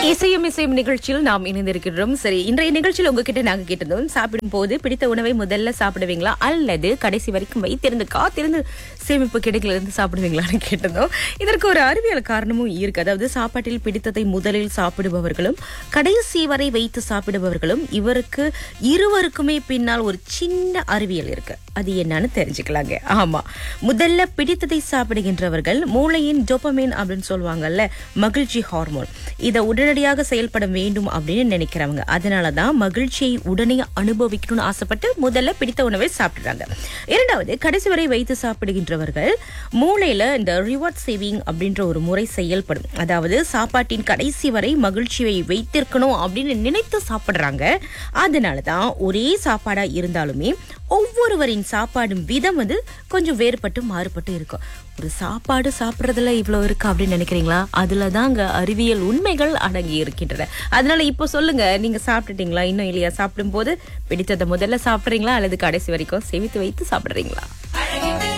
இசையும் இசையும் நிகழ்ச்சியில் நாம் இணைந்திருக்கிறோம். சரி, இன்றைய நிகழ்ச்சியில் உங்ககிட்ட நாங்க கேட்டதும், சாப்பிடும் போது பிடித்த உணவை முதல்ல சாப்பிடுவீங்களா அல்லது கடைசி வரைக்கும் வைத்திருந்து காத்திருந்து சேமிப்பு கிடைக்கல இருந்து சாப்பிடுவீங்களான்னு கேட்டதும், இதற்கு ஒரு அறிவியல் காரணமும் இருக்கு. அதாவது சாப்பாட்டில் பிடித்ததை முதலில் சாப்பிடுபவர்களும் கடைசி வரை வைத்து சாப்பிடுபவர்களும் இருவருக்குமே பின்னால் ஒரு சின்ன அறிவியல் இருக்கு. அது என்னன்னு தெரிஞ்சுக்கலாங்க. ஆமா, முதல்ல பிடித்ததை சாப்பிடுகின்றவர்கள் மூளையின் டோபமைன் அப்படின்னு சொல்லுவாங்கல்ல, மகிழ்ச்சி ஹார்மோன், இதை உடனடியாக செயல்பட வேண்டும் அப்படின்னு நினைக்கிறவங்க. அதனாலதான் மகிழ்ச்சியை உடனே அனுபவிக்கணும்னு ஆசைப்பட்டு முதல்ல பிடித்த உணவை சாப்பிடுறாங்க. இரண்டாவது, கடைசி வரை வைத்து சாப்பிடுகின்றவர்கள் மூளையில இந்த ரிவார்ட் சேவிங் அப்படின்ற ஒரு முறை செயல்படும். அதாவது சாப்பாட்டின் கடைசி வரை மகிழ்ச்சியை வைத்திருக்கணும் அப்படின்னு நினைத்து சாப்பிடுறாங்க. அதனாலதான் ஒரே சாப்பாடா இருந்தாலுமே ஒவ்வொருவரின் சாப்பாடும் விதம் கொஞ்சம் வேறுபட்டு மாறுபட்டு இருக்கும். ஒரு சாப்பாடு சாப்பிடறதுல இவ்வளவு இருக்கு அப்படின்னு நினைக்கிறீங்களா? அதுலதாங்க அறிவியல் உண்மைகள் அடங்கி இருக்கின்றன. அதனால இப்போ சொல்லுங்க, நீங்க சாப்பிட்டுட்டீங்களா? இன்னும் இல்லையா? சாப்பிடும் போது பிடித்ததை முதல்ல சாப்பிடுறீங்களா அல்லது கடைசி வரைக்கும் சேமித்து வைத்து சாப்பிடுறீங்களா?